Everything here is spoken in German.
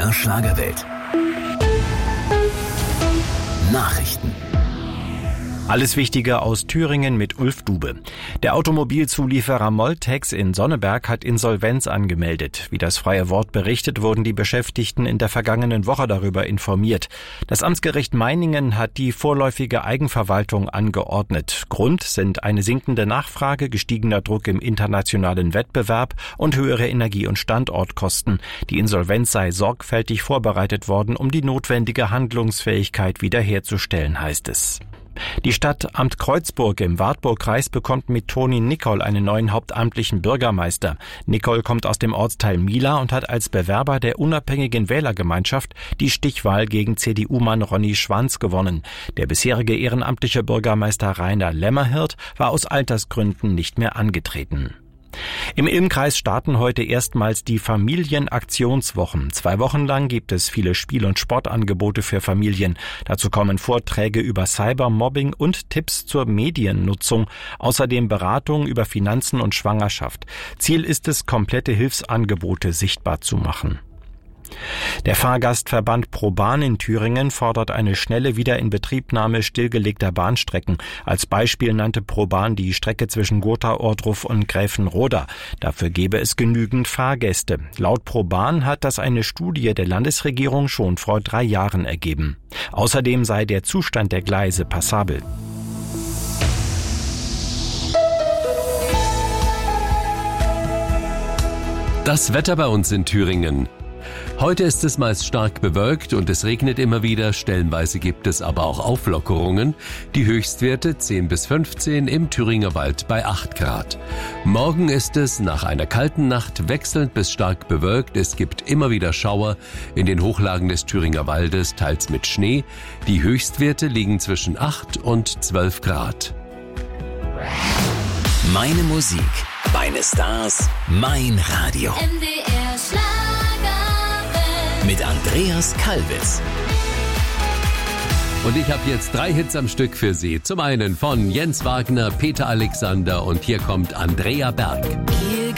MDR Schlagerwelt. Nachrichten. Alles Wichtige aus Thüringen mit Ulf Dube. Der Automobilzulieferer Moltex in Sonneberg hat Insolvenz angemeldet. Wie das Freie Wort berichtet, wurden die Beschäftigten in der vergangenen Woche darüber informiert. Das Amtsgericht Meiningen hat die vorläufige Eigenverwaltung angeordnet. Grund sind eine sinkende Nachfrage, gestiegener Druck im internationalen Wettbewerb und höhere Energie- und Standortkosten. Die Insolvenz sei sorgfältig vorbereitet worden, um die notwendige Handlungsfähigkeit wiederherzustellen, heißt es. Die Stadt Amt Kreuzburg im Wartburgkreis bekommt mit Toni Nicol einen neuen hauptamtlichen Bürgermeister. Nicol kommt aus dem Ortsteil Mila und hat als Bewerber der unabhängigen Wählergemeinschaft die Stichwahl gegen CDU-Mann Ronny Schwanz gewonnen. Der bisherige ehrenamtliche Bürgermeister Rainer Lämmerhirt war aus Altersgründen nicht mehr angetreten. Im Ilm-Kreis starten heute erstmals die Familienaktionswochen. 2 Wochen lang gibt es viele Spiel- und Sportangebote für Familien. Dazu kommen Vorträge über Cybermobbing und Tipps zur Mediennutzung. Außerdem Beratungen über Finanzen und Schwangerschaft. Ziel ist es, komplette Hilfsangebote sichtbar zu machen. Der Fahrgastverband ProBahn in Thüringen fordert eine schnelle Wiederinbetriebnahme stillgelegter Bahnstrecken. Als Beispiel nannte ProBahn die Strecke zwischen Gotha-Ohrdruf und Gräfenroda. Dafür gäbe es genügend Fahrgäste. Laut ProBahn hat das eine Studie der Landesregierung schon vor 3 Jahren ergeben. Außerdem sei der Zustand der Gleise passabel. Das Wetter bei uns in Thüringen. Heute ist es meist stark bewölkt und es regnet immer wieder, stellenweise gibt es aber auch Auflockerungen. Die Höchstwerte 10 bis 15, im Thüringer Wald bei 8 Grad. Morgen ist es nach einer kalten Nacht wechselnd bis stark bewölkt. Es gibt immer wieder Schauer in den Hochlagen des Thüringer Waldes, teils mit Schnee. Die Höchstwerte liegen zwischen 8 und 12 Grad. Meine Musik, meine Stars, mein Radio. MDR Schlagerwelt. Mit Andreas Kalbitz. Und ich habe jetzt 3 Hits am Stück für Sie. Zum einen von Jens Wagner, Peter Alexander und hier kommt Andrea Berg.